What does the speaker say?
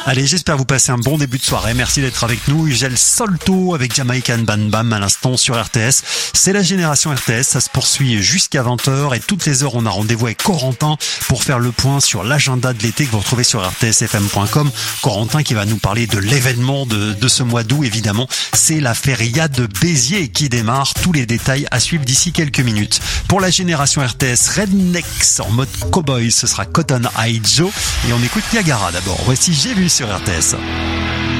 Allez, j'espère vous passer un bon début de soirée. Merci d'être avec nous. Gel Solto avec Jamaican Bam Bam à l'instant sur RTS. C'est la génération RTS. Ça se poursuit jusqu'à 20h et toutes les heures, on a rendez-vous avec Corentin pour faire le point sur l'agenda de l'été que vous retrouvez sur rtsfm.com. Corentin qui va nous parler de l'événement de ce mois d'août, évidemment. C'est la feria de Béziers qui démarre. Tous les détails à suivre d'ici quelques minutes. Pour la génération RTS, Rednecks en mode cowboy, ce sera Cotton Eye Joe. Et on écoute Niagara d'abord. Voici J'ai vu sur RTS.